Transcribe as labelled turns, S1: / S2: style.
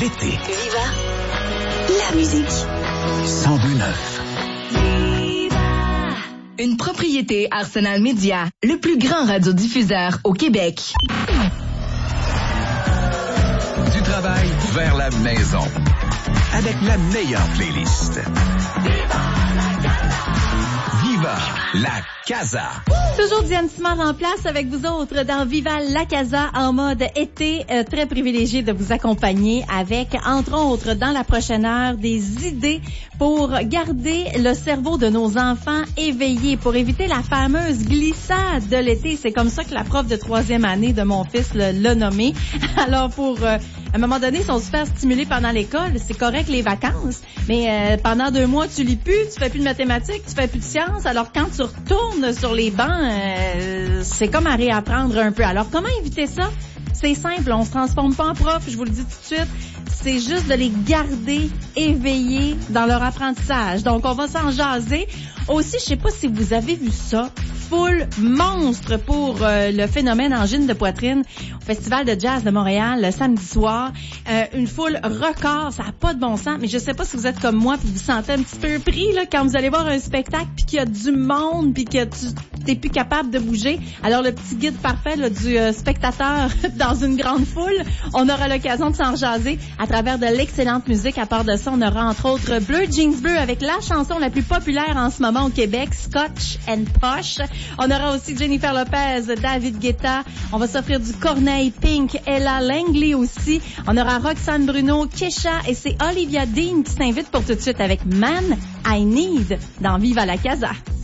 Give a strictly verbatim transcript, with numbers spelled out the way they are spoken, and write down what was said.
S1: l'été.
S2: Viva la musique.
S1: cent deux neuf.
S3: Une propriété Arsenal Média, le plus grand radiodiffuseur au Québec.
S1: Du travail vers la maison. Avec la meilleure playlist. Viva la Casa.
S4: Toujours Diane Simard en place avec vous autres dans Viva la Casa en mode été. Euh, très privilégié de vous accompagner avec, entre autres, dans la prochaine heure, des idées pour garder le cerveau de nos enfants éveillé, pour éviter la fameuse glissade de l'été. C'est comme ça que la prof de troisième année de mon fils le, l'a nommé. Alors, pour... Euh, à un moment donné, ils sont super stimulés pendant l'école. C'est correct les vacances, mais euh, pendant deux mois, tu lis plus, tu fais plus de mathématiques, tu fais plus de sciences. Alors, quand tu retournes sur les bancs, euh, c'est comme à réapprendre un peu. Alors, comment éviter ça? C'est simple, on se transforme pas en prof, je vous le dis tout de suite. C'est juste de les garder éveillés dans leur apprentissage. Donc, on va s'en jaser. Aussi, je sais pas si vous avez vu ça, foule monstre pour euh, le phénomène angine de poitrine au Festival de jazz de Montréal le samedi soir. Euh, une foule record, ça n'a pas de bon sens, mais je sais pas si vous êtes comme moi puis vous vous sentez un petit peu pris là quand vous allez voir un spectacle puis qu'il y a du monde puis que tu t'es plus capable de bouger. Alors, le petit guide parfait là, du euh, spectateur dans une grande foule, on aura l'occasion de s'en jaser à travers de l'excellente musique. À part de ça, on aura entre autres Bleu Jeans Bleu avec la chanson la plus populaire en ce moment au Québec, Scotch and Posh. On aura aussi Jennifer Lopez, David Guetta. On va s'offrir du Corneille, Pink, Ella Langley aussi. On aura Roxane Bruno, Kesha et c'est Olivia Dean qui s'invite pour tout de suite avec Man I Need dans Viva la Casa.